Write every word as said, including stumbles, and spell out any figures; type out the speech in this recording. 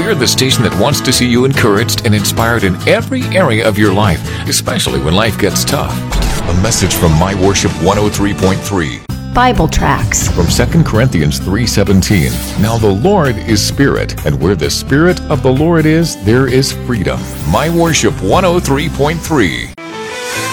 We're the station that wants to see you encouraged and inspired in every area of your life, especially when life gets tough. A message from My Worship one oh three point three. Bible tracts From Second Corinthians three seventeen. Now the Lord is Spirit, and where the Spirit of the Lord is, there is freedom. My Worship one oh three point three.